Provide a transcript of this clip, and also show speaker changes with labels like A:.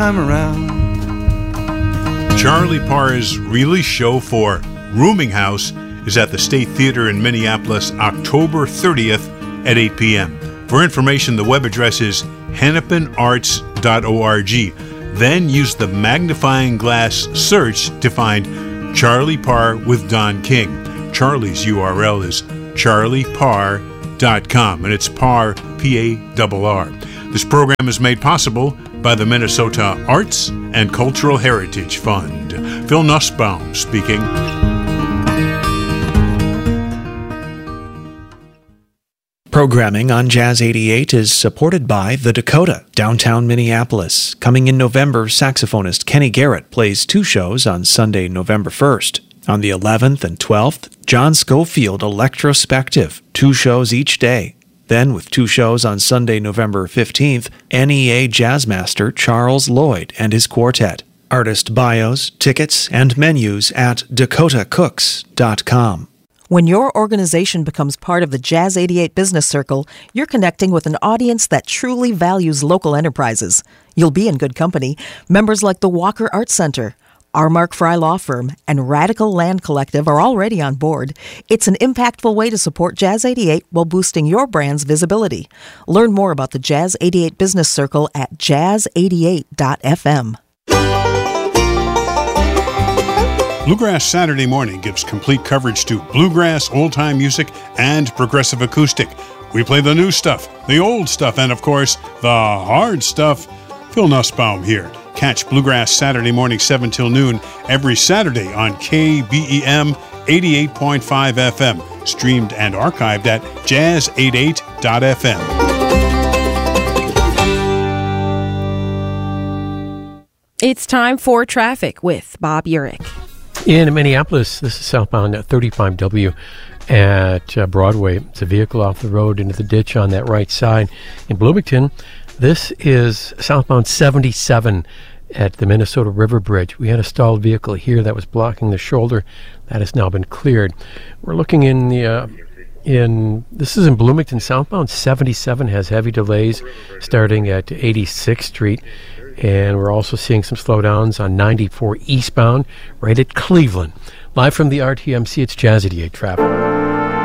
A: I'm around.
B: Charlie Parr's release show for Rooming House is at the State Theater in Minneapolis, October 30th at 8 p.m. For information, the web address is hennepinarts.org. Then use the magnifying glass search to find Charlie Parr with Don King. Charlie's URL is charlieparr.com, and it's Parr, P-A-R-R. This program is made possible by the Minnesota Arts and Cultural Heritage Fund. Phil Nussbaum speaking.
C: Programming on Jazz 88 is supported by The Dakota, downtown Minneapolis. Coming in November, saxophonist Kenny Garrett plays 2 shows on Sunday, November 1st. On the 11th and 12th, John Schofield Electrospective, 2 shows each day. Then, with 2 shows on Sunday, November 15th, NEA Jazzmaster Charles Lloyd and his quartet. Artist bios, tickets, and menus at dakotacooks.com.
D: When your organization becomes part of the Jazz 88 Business Circle, you're connecting with an audience that truly values local enterprises. You'll be in good company. Members like the Walker Arts Center, our Mark Fry Law Firm, and Radical Land Collective are already on board. It's an impactful way to support Jazz 88 while boosting your brand's visibility. Learn more about the Jazz 88 Business Circle at jazz88.fm.
B: Bluegrass Saturday Morning gives complete coverage to bluegrass, old-time music, and progressive acoustic. We play the new stuff, the old stuff, and of course, the hard stuff. Phil Nussbaum here. Catch Bluegrass Saturday Morning 7 till noon every Saturday on KBEM 88.5 FM, streamed and archived at jazz88.fm.
E: It's time for traffic with Bob Urich.
F: In Minneapolis, this is southbound 35W at Broadway. It's a vehicle off the road into the ditch on that right side. In Bloomington, this is southbound 77 at the Minnesota River Bridge. We had a stalled vehicle here that was blocking the shoulder. That has now been cleared. We're looking this is in Bloomington. Southbound 77 has heavy delays starting at 86th Street. And we're also seeing some slowdowns on 94 eastbound right at Cleveland. Live from the RTMC, it's Jazz 88 traffic.